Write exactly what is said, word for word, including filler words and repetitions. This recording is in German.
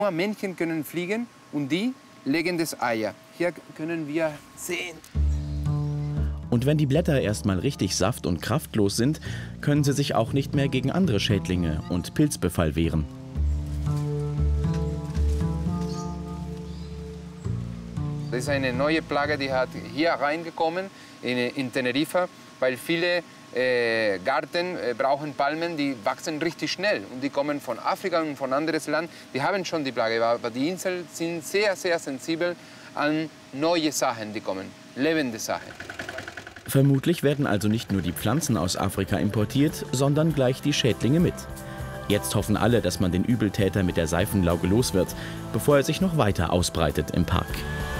Nur Männchen können fliegen und die legen das Eier. Hier können wir sehen. Und wenn die Blätter erstmal richtig saft- und kraftlos sind, können sie sich auch nicht mehr gegen andere Schädlinge und Pilzbefall wehren. Das ist eine neue Plage, die hat hier reingekommen in, in Teneriffa, weil viele äh, Gärten äh, brauchen Palmen, die wachsen richtig schnell und die kommen von Afrika und von anderes Land. Die haben schon die Plage, aber die Inseln sind sehr, sehr sensibel an neue Sachen, die kommen, lebende Sachen. Vermutlich werden also nicht nur die Pflanzen aus Afrika importiert, sondern gleich die Schädlinge mit. Jetzt hoffen alle, dass man den Übeltäter mit der Seifenlauge los wird, bevor er sich noch weiter ausbreitet im Park.